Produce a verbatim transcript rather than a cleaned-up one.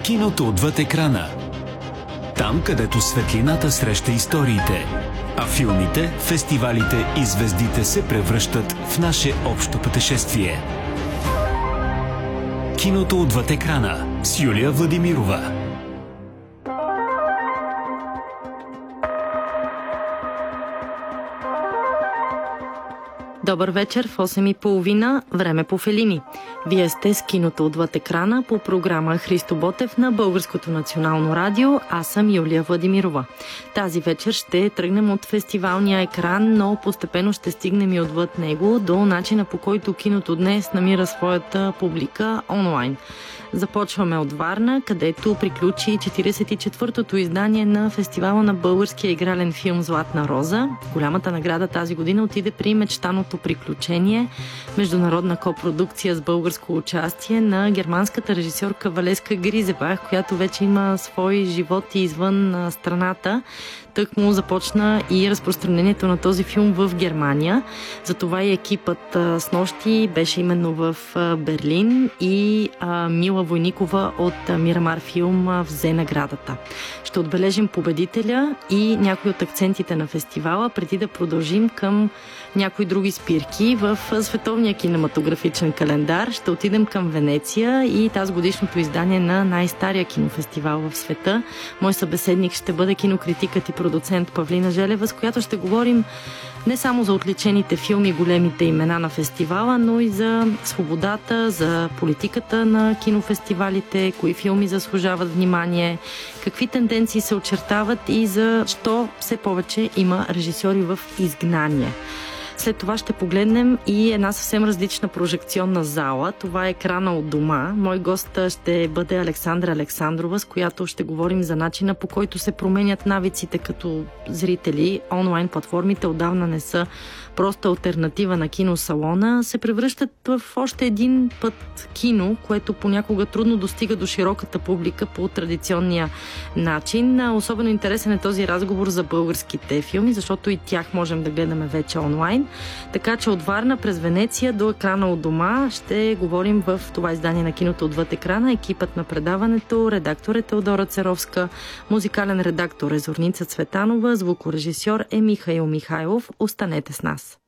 Киното отвъд екрана. Там, където светлината среща историите, а филмите, фестивалите и звездите се превръщат в наше общо пътешествие. Киното отвъд екрана с Юлия Владимирова. Добър вечер в осем и половина, време по Фелини. Вие сте с киното отвъд екрана по програма Христо Ботев на Българското национално радио. Аз съм Юлия Владимирова. Тази вечер ще тръгнем от фестивалния екран, но постепенно ще стигнем и отвъд него до начина, по който киното днес намира своята публика онлайн. Започваме от Варна, където приключи четиридесет и четвъртото издание на фестивала на българския игрален филм Златна роза. Голямата награда тази година отиде при Мечтаното приключение, международна копродукция с българско участие на германската режисьорка Валеска Гризебах, която вече има свой живот и извън страната. Тък му започна и разпространението на този филм в Германия. Затова и екипът а, с нощи беше именно в а, Берлин и а, Мила Войникова от а, Мирамар филм а, взе наградата. Ще отбележим победителя и някои от акцентите на фестивала, преди да продължим към някои други спирки в световния кинематографичен календар. Ще отидем към Венеция и тази годишното издание на най-стария кинофестивал в света. Мой събеседник ще бъде кинокритикът и продуцент Павлина Желева, с която ще говорим не само за отличените филми, големите имена на фестивала, но и за свободата, за политиката на кинофестивалите, кои филми заслужават внимание, какви тенденции се очертават и защо все повече има режисьори в изгнание. След това ще погледнем и една съвсем различна прожекционна зала. Това е екрана от дома. Мой гост ще бъде Александра Александрова, с която ще говорим за начина, по който се променят навиците като зрители. Онлайн платформите отдавна не са просто алтернатива на киносалона, се превръщат в още един път кино, което понякога трудно достига до широката публика по традиционния начин. Особено интересен е този разговор за българските филми, защото и тях можем да гледаме вече онлайн. Така че от Варна през Венеция до екрана от дома ще говорим в това издание на киното отвъд екрана. Екипът на предаването, редактор е Теодора Церовска, музикален редактор е Зорница Цветанова, звукорежисьор е Михаил Михайлов. Останете с нас.